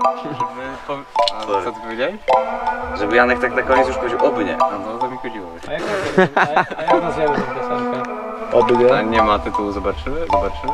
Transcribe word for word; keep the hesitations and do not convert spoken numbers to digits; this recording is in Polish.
A co ty powiedziałeś? Żeby Janek tak na koniec już powiedział oby nie. A no to mi chodziło. A jak, a jak, a jak nazwiemy tę piosenkę? Oby nie. A nie ma tytułu, zobaczymy? Zobaczymy.